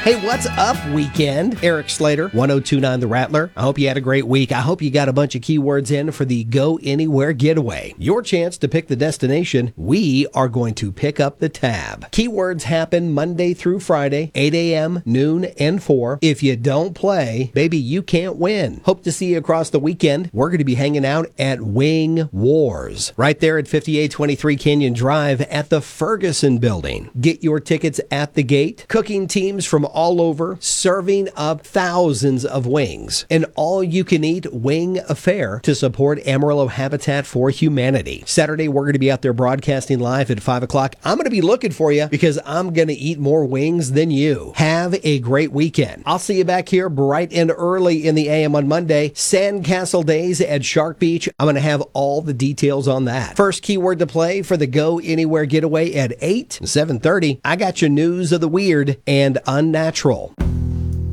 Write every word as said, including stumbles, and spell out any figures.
Hey, what's up, weekend? Eric Slater, one oh two point nine The Rattler. I hope you had a great week. I hope you got a bunch of keywords in for the Go Anywhere Getaway. Your chance to pick the destination. We are going to pick up the tab. Keywords happen Monday through Friday, eight a.m., noon, and four. If you don't play, baby, you can't win. Hope to see you across the weekend. We're going to be hanging out at Wing Wars, right there at fifty-eight twenty-three Canyon Drive at the Ferguson Building. Get your tickets at the gate. Cooking teams from all over, serving up thousands of wings. An all-you-can-eat wing affair to support Amarillo Habitat for Humanity. Saturday, we're going to be out there broadcasting live at five o'clock. I'm going to be looking for you because I'm going to eat more wings than you. Have a great weekend. I'll see you back here bright and early in the A M on Monday. Sandcastle Days at Shark Beach. I'm going to have all the details on that. First keyword to play for the Go Anywhere Getaway at eight, seven thirty. I got your news of the weird and unnatural.